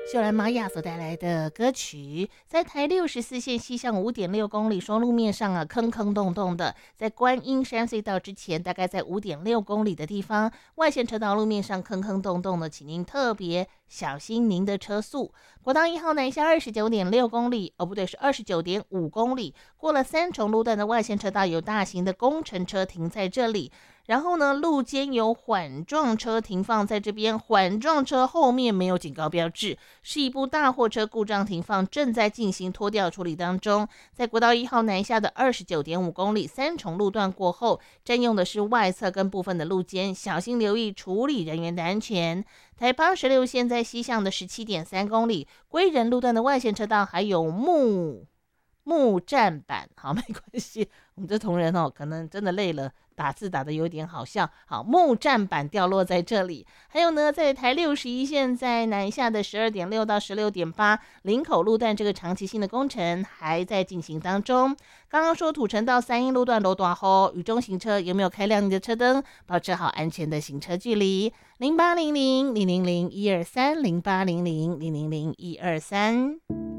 秀兰玛雅所带来的歌曲，在台64线西向5.6公里双路面上啊，坑坑洞洞的，在观音山隧道之前，大概在5.6公里的地方，外线车道路面上坑坑洞洞的，请您特别小心您的车速。国道1号南下29.6公里，不对，是29.5公里，过了3重路段的外线车道，有大型的工程车停在这里。然后呢，路肩有缓撞车停放在这边，缓撞车后面没有警告标志，是一部大货车故障停放，正在进行拖吊处理当中。在国道1号南下的29.5公里3重路段过后，占用的是外侧跟部分的路肩，小心留意处理人员的安全。台86线在西向的17.3公里，归仁路段的外线车道还有木栈板，好，没关系，我们这同仁可能真的累了，打字打得有点好笑。好，木栈板掉落在这里。还有呢，在台61线在南下的12.6到16.8林口路段，这个长期性的工程还在进行当中。刚刚说土城到三英路段路大后，雨中行车有没有开亮你的车灯，保持好安全的行车距离。0800 000 123 0800 000 123。